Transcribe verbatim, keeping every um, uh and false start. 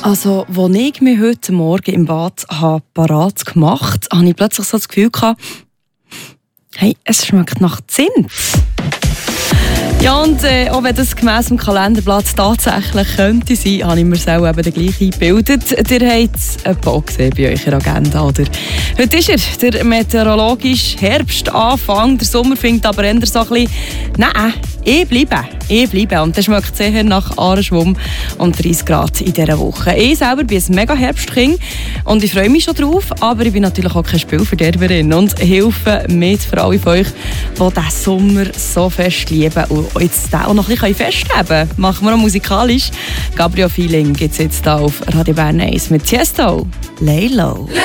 Also, als ich mich heute Morgen im Bad parat gemacht habe, habe ich plötzlich so das Gefühl gehabt, hey, es schmeckt nach Zimt. Ja, und äh, auch wenn das gemäss dem Kalenderblatt tatsächlich könnte sein, habe ich mir selber eben gleich eingebildet. Ihr habt es etwa auch gesehen bei eurer Agenda, oder? Heute ist er, der meteorologische Herbstanfang. Der Sommer fängt aber eher so ein bisschen, nein, ich bleibe, ich bleibe. Und das schmeckt sehr nach Ahrenschwumm und dreißig Grad in dieser Woche. Ich selber bin ein mega Herbstkind und ich freue mich schon drauf, aber ich bin natürlich auch keine Spielverderberin und helfe mit für alle von euch, die diesen Sommer so fest lieben und jetzt auch noch ein bisschen festleben können. Machen wir auch musikalisch. Gabriel Feeling gibt es jetzt hier auf Radio Bern eins mit Tiesto. Lay Low.